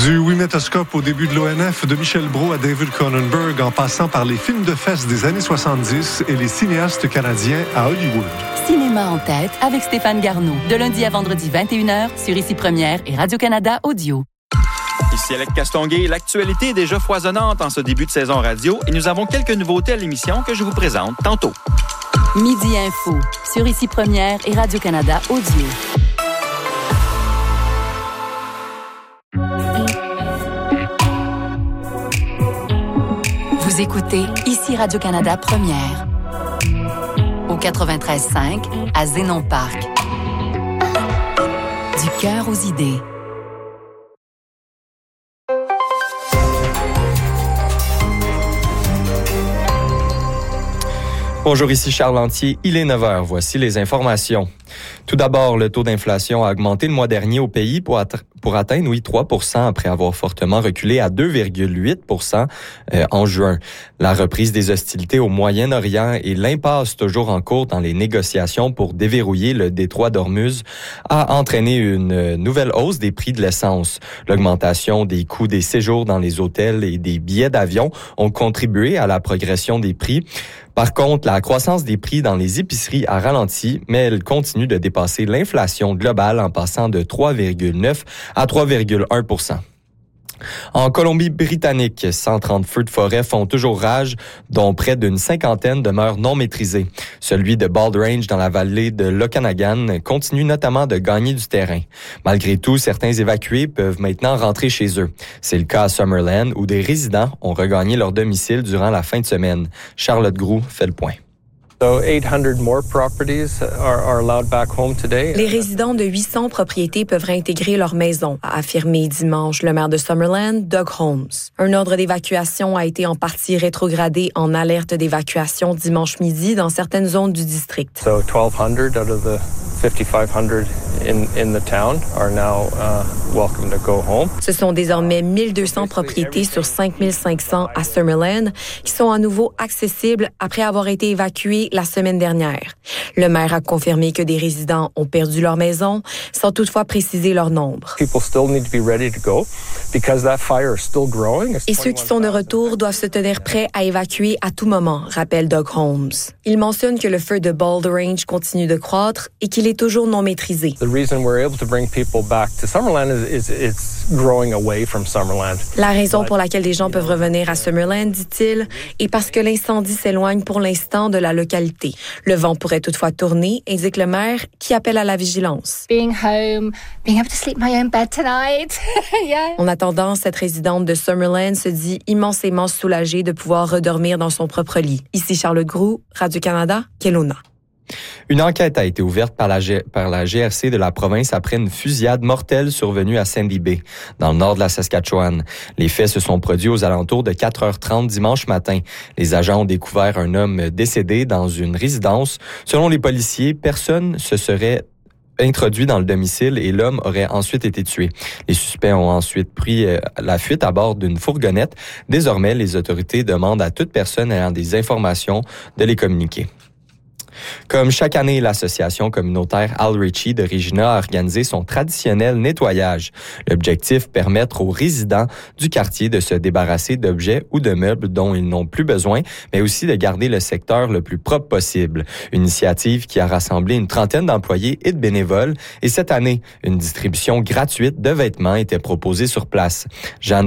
Du Wimétoscope au début de l'ONF, de Michel Brault à David Cronenberg, en passant par les films de fesses des années 70 et les cinéastes canadiens à Hollywood. Cinéma en tête avec Stéphane Garneau. De lundi à vendredi 21h sur Ici Première et Radio-Canada Audio. Ici Alec Castonguay. L'actualité est déjà foisonnante en ce début de saison radio et nous avons quelques nouveautés à l'émission que je vous présente tantôt. Midi Info sur Ici Première et Radio-Canada Audio. Vous écoutez Ici Radio-Canada Première. Au 93.5 à Zénon Parc. Du cœur aux idées. Bonjour, ici Charles Lantier. Il est 9h. Voici les informations. Tout d'abord, le taux d'inflation a augmenté le mois dernier au pays pour atteindre 3% après avoir fortement reculé à 2,8% en juin. La reprise des hostilités au Moyen-Orient et l'impasse toujours en cours dans les négociations pour déverrouiller le détroit d'Ormuz a entraîné une nouvelle hausse des prix de l'essence. L'augmentation des coûts des séjours dans les hôtels et des billets d'avion ont contribué à la progression des prix. Par contre, la croissance des prix dans les épiceries a ralenti, mais elle continue de dépasser l'inflation globale en passant de 3,9 à 3,1%. En Colombie-Britannique, 130 feux de forêt font toujours rage, dont près d'une cinquantaine demeurent non maîtrisés. Celui de Bald Range dans la vallée de l'Okanagan continue notamment de gagner du terrain. Malgré tout, certains évacués peuvent maintenant rentrer chez eux. C'est le cas à Summerland où des résidents ont regagné leur domicile durant la fin de semaine. Charlotte Groux fait le point. Les résidents de 800 propriétés peuvent réintégrer leur maison, a affirmé dimanche le maire de Summerland, Doug Holmes. Un ordre d'évacuation a été en partie rétrogradé en alerte d'évacuation dimanche midi dans certaines zones du district. So 1,200 out of the 5,500 in the town are now welcome to go home. Ce sont désormais 1200 propriétés sur 5500 à Summerland qui sont à nouveau accessibles après avoir été évacuées la semaine dernière. Le maire a confirmé que des résidents ont perdu leur maison, sans toutefois préciser leur nombre. People still need to be ready to go because that fire is still growing. Et ceux qui sont de retour doivent se tenir prêts à évacuer à tout moment, rappelle Doug Holmes. Il mentionne que le feu de Bald Range continue de croître et qu'il est toujours non maîtrisé. The reason we're able to bring people back to Summerland is it's growing away from Summerland. La raison pour laquelle les gens peuvent revenir à Summerland, dit-il, est parce que l'incendie s'éloigne pour l'instant de la localité. Le vent pourrait toutefois tourner, indique le maire, qui appelle à la vigilance. Being home, being able to sleep my own bed tonight. Yeah. En attendant, cette résidente de Summerland se dit immensément soulagée de pouvoir redormir dans son propre lit. Ici Charlotte Groux, Radio-Canada, Kelowna. Une enquête a été ouverte par la GRC de la province après une fusillade mortelle survenue à Sandy Bay, dans le nord de la Saskatchewan. Les faits se sont produits aux alentours de 4h30 dimanche matin. Les agents ont découvert un homme décédé dans une résidence. Selon les policiers, personne se serait introduit dans le domicile et l'homme aurait ensuite été tué. Les suspects ont ensuite pris la fuite à bord d'une fourgonnette. Désormais, les autorités demandent à toute personne ayant des informations de les communiquer. Comme chaque année, l'association communautaire Al Ritchie de Regina a organisé son traditionnel nettoyage. L'objectif, permettre aux résidents du quartier de se débarrasser d'objets ou de meubles dont ils n'ont plus besoin, mais aussi de garder le secteur le plus propre possible. Une initiative qui a rassemblé une trentaine d'employés et de bénévoles. Et cette année, une distribution gratuite de vêtements était proposée sur place. Jeanne